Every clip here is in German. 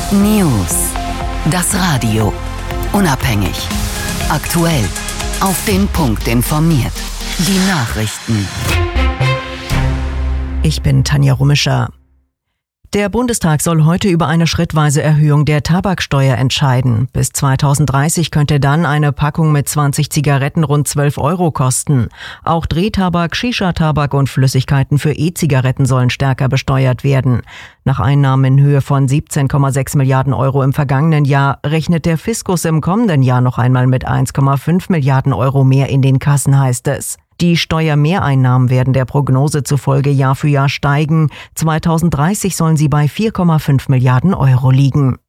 News. Das Radio. Unabhängig. Aktuell. Auf den Punkt informiert. Die Nachrichten. Ich bin Tanja Rummischer. Der Bundestag soll heute über eine schrittweise Erhöhung der Tabaksteuer entscheiden. Bis 2030 könnte dann eine Packung mit 20 Zigaretten rund 12 € kosten. Auch Drehtabak, Shisha-Tabak und Flüssigkeiten für E-Zigaretten sollen stärker besteuert werden. Nach Einnahmen in Höhe von 17,6 Milliarden € im vergangenen Jahr rechnet der Fiskus im kommenden Jahr noch einmal mit 1,5 Milliarden € mehr in den Kassen, heißt es. Die Steuermehreinnahmen werden der Prognose zufolge Jahr für Jahr steigen. 2030 sollen sie bei 4,5 Milliarden € liegen.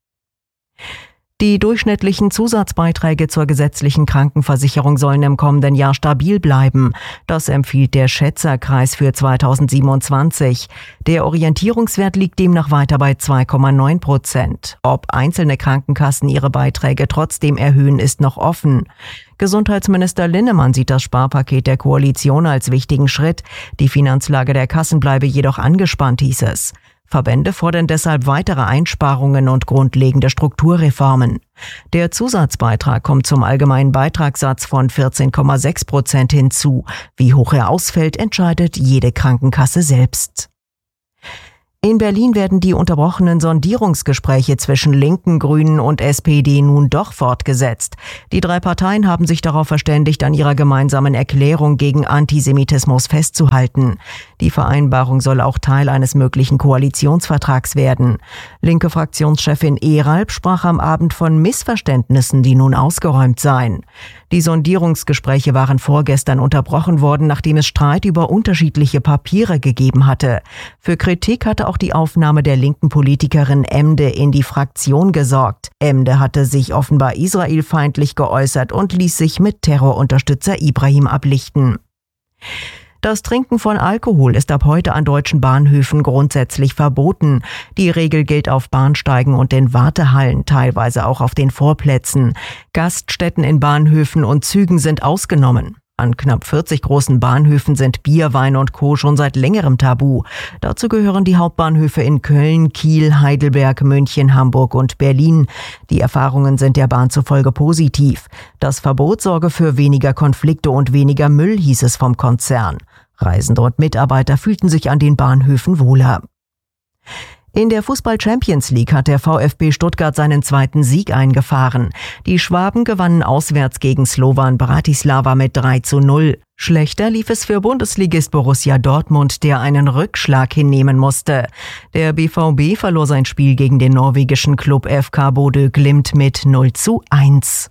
Die durchschnittlichen Zusatzbeiträge zur gesetzlichen Krankenversicherung sollen im kommenden Jahr stabil bleiben. Das empfiehlt der Schätzerkreis für 2027. Der Orientierungswert liegt demnach weiter bei 2,9%. Ob einzelne Krankenkassen ihre Beiträge trotzdem erhöhen, ist noch offen. Gesundheitsminister Linnemann sieht das Sparpaket der Koalition als wichtigen Schritt. Die Finanzlage der Kassen bleibe jedoch angespannt, hieß es. Verbände fordern deshalb weitere Einsparungen und grundlegende Strukturreformen. Der Zusatzbeitrag kommt zum allgemeinen Beitragssatz von 14,6% hinzu. Wie hoch er ausfällt, entscheidet jede Krankenkasse selbst. In Berlin werden die unterbrochenen Sondierungsgespräche zwischen Linken, Grünen und SPD nun doch fortgesetzt. Die drei Parteien haben sich darauf verständigt, an ihrer gemeinsamen Erklärung gegen Antisemitismus festzuhalten. Die Vereinbarung soll auch Teil eines möglichen Koalitionsvertrags werden. Linke Fraktionschefin Eralb sprach am Abend von Missverständnissen, die nun ausgeräumt seien. Die Sondierungsgespräche waren vorgestern unterbrochen worden, nachdem es Streit über unterschiedliche Papiere gegeben hatte. Für Kritik hatte auch die Aufnahme der linken Politikerin Emde in die Fraktion gesorgt. Emde hatte sich offenbar israelfeindlich geäußert und ließ sich mit Terrorunterstützer Ibrahim ablichten. Das Trinken von Alkohol ist ab heute an deutschen Bahnhöfen grundsätzlich verboten. Die Regel gilt auf Bahnsteigen und in Wartehallen, teilweise auch auf den Vorplätzen. Gaststätten in Bahnhöfen und Zügen sind ausgenommen. An knapp 40 großen Bahnhöfen sind Bier, Wein und Co. schon seit längerem tabu. Dazu gehören die Hauptbahnhöfe in Köln, Kiel, Heidelberg, München, Hamburg und Berlin. Die Erfahrungen sind der Bahn zufolge positiv. Das Verbot sorge für weniger Konflikte und weniger Müll, hieß es vom Konzern. Reisende und Mitarbeiter fühlten sich an den Bahnhöfen wohler. In der Fußball-Champions League hat der VfB Stuttgart seinen zweiten Sieg eingefahren. Die Schwaben gewannen auswärts gegen Slovan Bratislava mit 3:0. Schlechter lief es für Bundesligist Borussia Dortmund, der einen Rückschlag hinnehmen musste. Der BVB verlor sein Spiel gegen den norwegischen Klub FK Bodø Glimt mit 0:1.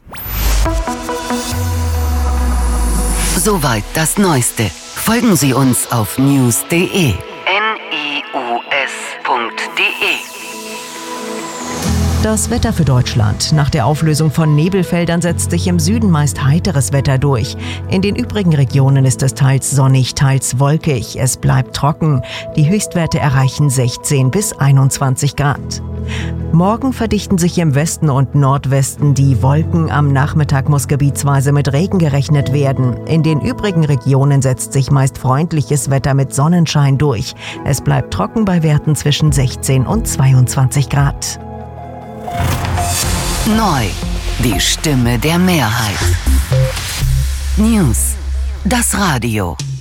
Soweit das Neueste. Folgen Sie uns auf news.de. Das Wetter für Deutschland. Nach der Auflösung von Nebelfeldern setzt sich im Süden meist heiteres Wetter durch. In den übrigen Regionen ist es teils sonnig, teils wolkig. Es bleibt trocken. Die Höchstwerte erreichen 16 bis 21 Grad. Morgen verdichten sich im Westen und Nordwesten die Wolken. Am Nachmittag muss gebietsweise mit Regen gerechnet werden. In den übrigen Regionen setzt sich meist freundliches Wetter mit Sonnenschein durch. Es bleibt trocken bei Werten zwischen 16 und 22 Grad. Neu. Die Stimme der Mehrheit. News. Das Radio.